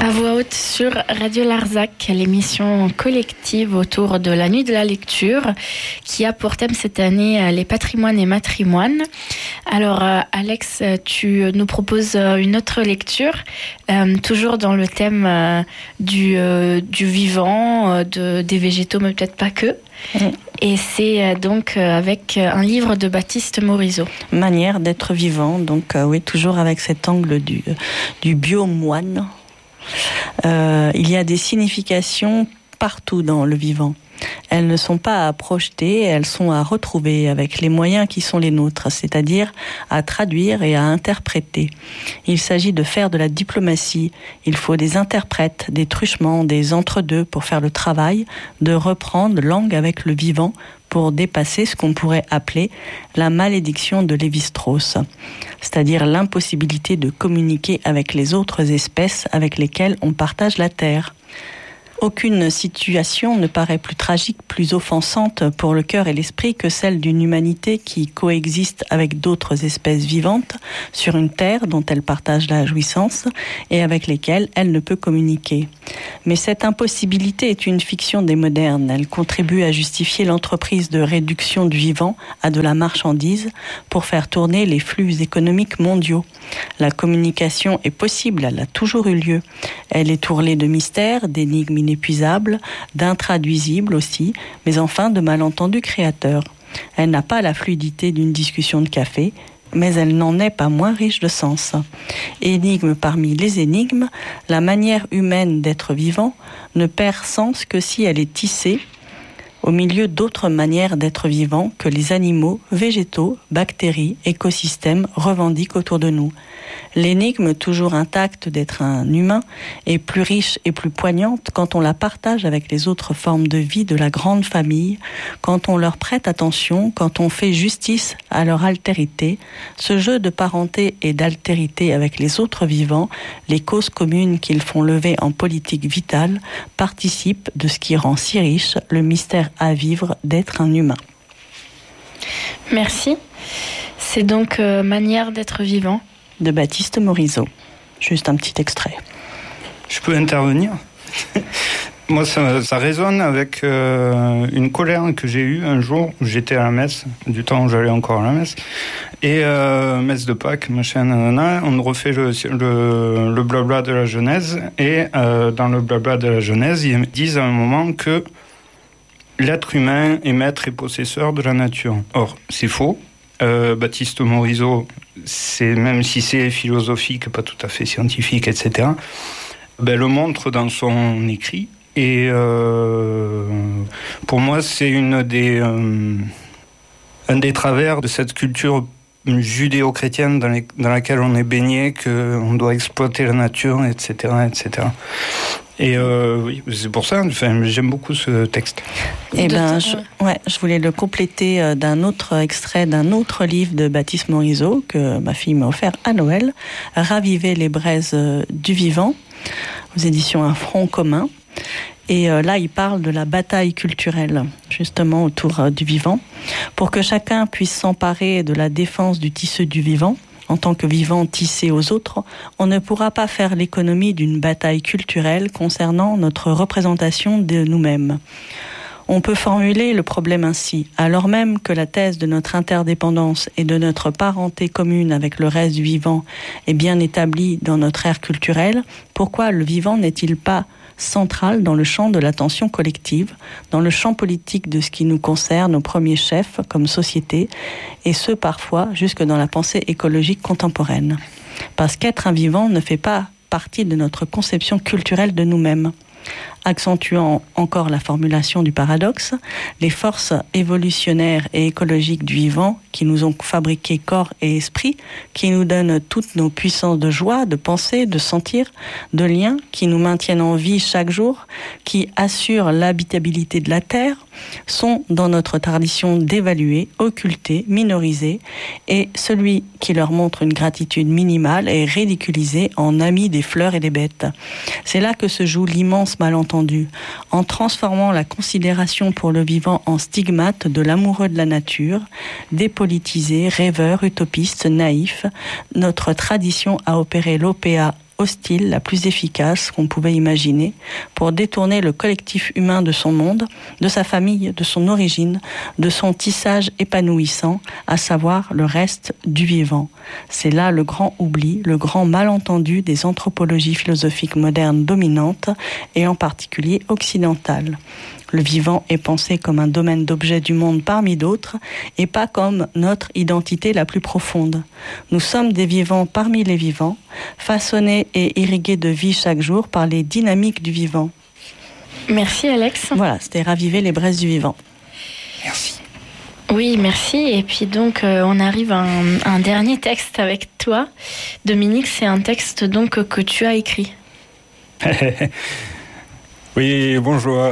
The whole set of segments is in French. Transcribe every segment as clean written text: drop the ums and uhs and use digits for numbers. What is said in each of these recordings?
À voix haute sur Radio Larzac, l'émission collective autour de la nuit de la lecture qui a pour thème cette année les patrimoines et matrimoines. Alors Alex, tu nous proposes une autre lecture, toujours dans le thème du vivant, des végétaux, mais peut-être pas que. Et c'est donc avec un livre de Baptiste Morisot. Manière d'être vivant, donc oui, toujours avec cet angle du biomoine. Il y a des significations partout dans le vivant. Elles ne sont pas à projeter, elles sont à retrouver avec les moyens qui sont les nôtres, c'est-à-dire à traduire et à interpréter. Il s'agit de faire de la diplomatie. Il faut des interprètes, des truchements, des entre-deux pour faire le travail, de reprendre langue avec le vivant pour dépasser ce qu'on pourrait appeler la malédiction de Lévi-Strauss, c'est-à-dire l'impossibilité de communiquer avec les autres espèces avec lesquelles on partage la Terre. Aucune situation ne paraît plus tragique, plus offensante pour le cœur et l'esprit que celle d'une humanité qui coexiste avec d'autres espèces vivantes sur une terre dont elle partage la jouissance et avec lesquelles elle ne peut communiquer. Mais cette impossibilité est une fiction des modernes. Elle contribue à justifier l'entreprise de réduction du vivant à de la marchandise pour faire tourner les flux économiques mondiaux. La communication est possible, elle a toujours eu lieu. Elle est tourlée de mystères, d'énigmes inépuisables, d'intraduisibles aussi, mais enfin de malentendus créateurs. Elle n'a pas la fluidité d'une discussion de café, mais elle n'en est pas moins riche de sens. Énigme parmi les énigmes, la manière humaine d'être vivant ne perd sens que si elle est tissée au milieu d'autres manières d'être vivant que les animaux, végétaux, bactéries, écosystèmes revendiquent autour de nous. L'énigme toujours intacte d'être un humain est plus riche et plus poignante quand on la partage avec les autres formes de vie de la grande famille, quand on leur prête attention, quand on fait justice à leur altérité. Ce jeu de parenté et d'altérité avec les autres vivants, les causes communes qu'ils font lever en politique vitale, participent de ce qui rend si riche le mystère à vivre d'être un humain. Merci. C'est donc Manière d'être vivant de Baptiste Morisot. Juste un petit extrait. Je peux intervenir ? Moi, ça résonne avec une colère que j'ai eue un jour où j'étais à la messe, du temps où j'allais encore à la messe, et messe de Pâques, machin, nanana, on refait le blabla de la Genèse, et dans le blabla de la Genèse, ils disent à un moment que l'être humain est maître et possesseur de la nature. Or, c'est faux. Baptiste Morisot, même si c'est philosophique, pas tout à fait scientifique, etc., le montre dans son écrit. Et pour moi, c'est un des travers de cette culture judéo-chrétienne dans laquelle on est baigné, qu'on doit exploiter la nature, etc., etc. Et oui, c'est pour ça, j'aime beaucoup ce texte. Je voulais le compléter d'un autre extrait d'un autre livre de Baptiste Morisot que ma fille m'a offert à Noël, Raviver les braises du vivant, aux éditions Un Front commun. Et là, il parle de la bataille culturelle, justement, autour du vivant, pour que chacun puisse s'emparer de la défense du tissu du vivant. En tant que vivant tissé aux autres, on ne pourra pas faire l'économie d'une bataille culturelle concernant notre représentation de nous-mêmes. On peut formuler le problème ainsi. Alors même que la thèse de notre interdépendance et de notre parenté commune avec le reste du vivant est bien établie dans notre ère culturelle, pourquoi le vivant n'est-il pas central dans le champ de l'attention collective, dans le champ politique de ce qui nous concerne au premier chef comme société, et ce parfois jusque dans la pensée écologique contemporaine. Parce qu'être un vivant ne fait pas partie de notre conception culturelle de nous-mêmes. Accentuant encore la formulation du paradoxe, les forces évolutionnaires et écologiques du vivant qui nous ont fabriqué corps et esprit, qui nous donnent toutes nos puissances de joie, de penser, de sentir, de lien, qui nous maintiennent en vie chaque jour, qui assurent l'habitabilité de la Terre, sont dans notre tradition dévalués, occultés, minorisés, et celui qui leur montre une gratitude minimale est ridiculisé en ami des fleurs et des bêtes. C'est là que se joue l'immense malentendu, en transformant la considération pour le vivant en stigmate de l'amoureux de la nature, dépolitisé, rêveur, utopiste, naïf. Notre tradition a opéré l'OPA hostile, la plus efficace qu'on pouvait imaginer pour détourner le collectif humain de son monde, de sa famille, de son origine, de son tissage épanouissant, à savoir le reste du vivant. C'est là le grand oubli, le grand malentendu des anthropologies philosophiques modernes dominantes et en particulier occidentales. Le vivant est pensé comme un domaine d'objets du monde parmi d'autres et pas comme notre identité la plus profonde. Nous sommes des vivants parmi les vivants, façonnés et irrigués de vie chaque jour par les dynamiques du vivant. Merci Alex. Voilà, c'était raviver les braises du vivant. Merci. Oui, merci. Et puis donc, on arrive à un dernier texte avec toi. Dominique, c'est un texte donc que tu as écrit. Oui, bonjour,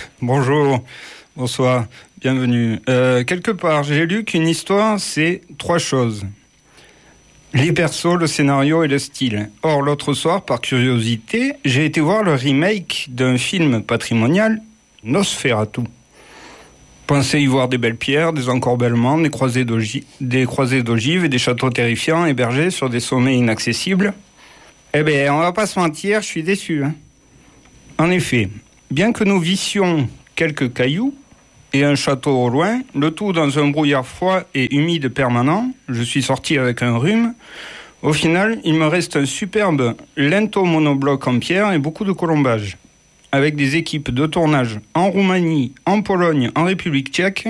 bonsoir, bienvenue. Quelque part, j'ai lu qu'une histoire, c'est 3 choses. Les persos, le scénario et le style. Or, l'autre soir, par curiosité, j'ai été voir le remake d'un film patrimonial, Nosferatu. Pensez y voir des belles pierres, des encorbellements, des croisées d'ogives et des châteaux terrifiants hébergés sur des sommets inaccessibles. Eh bien, on va pas se mentir, je suis déçu. En effet, bien que nous vissions quelques cailloux et un château au loin, le tout dans un brouillard froid et humide permanent, je suis sorti avec un rhume. Au final, il me reste un superbe linteau monobloc en pierre et beaucoup de colombage. Avec des équipes de tournage en Roumanie, en Pologne, en République tchèque.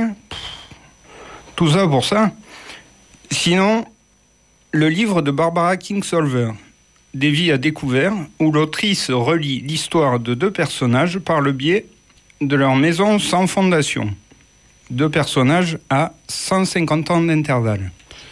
Tout ça pour ça. Sinon, le livre de Barbara Kingsolver, Des vies à découvert, où l'autrice relie l'histoire de 2 personnages par le biais de leur maison sans fondation. 2 personnages à 150 ans d'intervalle.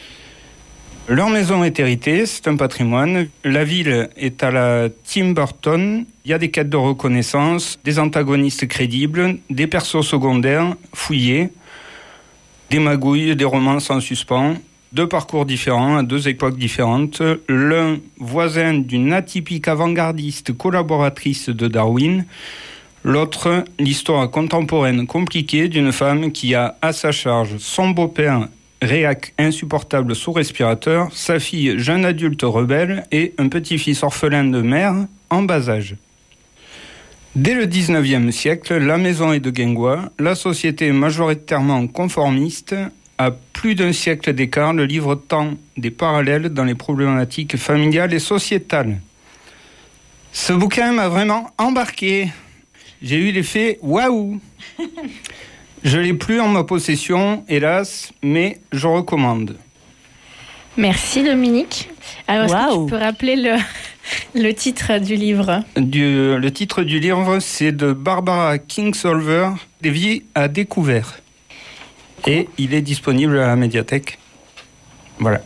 Leur maison est héritée, c'est un patrimoine. La ville est à la Tim Burton. Il y a des quêtes de reconnaissance, des antagonistes crédibles, des persos secondaires fouillés, des magouilles, des romances en suspens. 2 parcours différents, à 2 époques différentes. L'un voisin d'une atypique avant-gardiste collaboratrice de Darwin. L'autre, l'histoire contemporaine compliquée d'une femme qui a à sa charge son beau-père réac insupportable sous respirateur, sa fille jeune adulte rebelle et un petit-fils orphelin de mère en bas âge. Dès le 19e siècle, la maison est de Guingois, la société majoritairement conformiste. À plus d'un siècle d'écart, le livre tend des parallèles dans les problématiques familiales et sociétales. Ce bouquin m'a vraiment embarqué. J'ai eu l'effet waouh. Je l'ai plus en ma possession, hélas, mais je recommande. Merci Dominique. Alors, est-ce que tu peux rappeler le titre du livre ? Le titre du livre, c'est de Barbara Kingsolver, Des vies à découvert. Et il est disponible à la médiathèque. Voilà.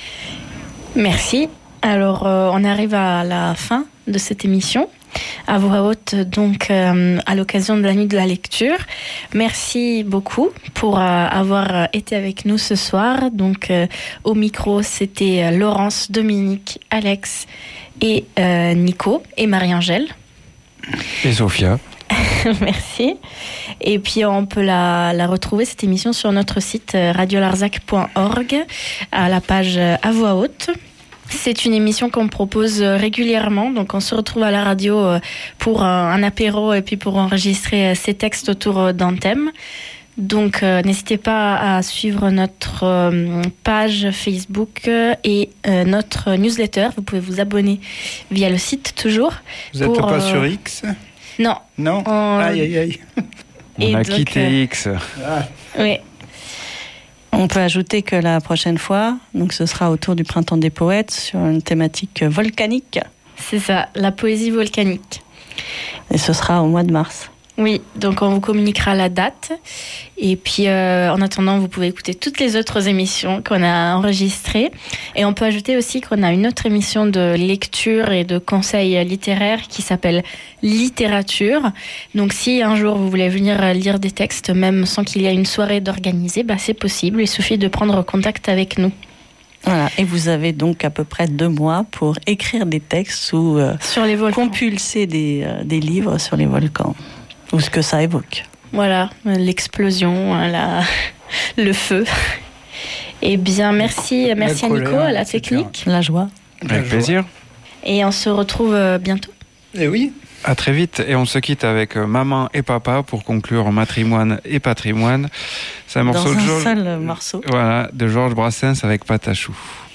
Merci. Alors, on arrive à la fin de cette émission. À voix haute, donc, à l'occasion de la nuit de la lecture. Merci beaucoup pour avoir été avec nous ce soir. Donc, au micro, c'était Laurence, Dominique, Alex et Nico et Marie-Angèle. Et Sophia. Merci. Et puis on peut la retrouver, cette émission, sur notre site radiolarzac.org à la page à voix haute. C'est une émission qu'on propose régulièrement, donc on se retrouve à la radio pour un apéro et puis pour enregistrer ces textes autour d'un thème. Donc n'hésitez pas à suivre notre page Facebook et notre newsletter. Vous pouvez vous abonner via le site toujours. Vous n'êtes pas sur X ? Non. Non. Aïe, aïe, aïe. On a quitté X. Oui. On peut ajouter que la prochaine fois, donc ce sera autour du Printemps des Poètes sur une thématique volcanique. C'est ça, la poésie volcanique. Et ce sera au mois de mars. Oui, donc on vous communiquera la date. Et puis en attendant, vous pouvez écouter toutes les autres émissions qu'on a enregistrées. Et on peut ajouter aussi qu'on a une autre émission de lecture et de conseils littéraires qui s'appelle Littérature. Donc si un jour vous voulez venir lire des textes, même sans qu'il y ait une soirée d'organiser, c'est possible. Il suffit de prendre contact avec nous. Voilà, et vous avez donc à peu près 2 mois pour écrire des textes ou sur les volcans. Compulser des livres sur les volcans. Ou ce que ça évoque. Voilà, l'explosion, le feu. Eh bien, merci à Nico, à la technique. La joie. Avec plaisir. Et on se retrouve bientôt. Et oui. À très vite. Et on se quitte avec Maman et Papa pour conclure Matrimoine et Patrimoine. C'est un morceau seul morceau. Voilà, de Georges Brassens avec Patachou.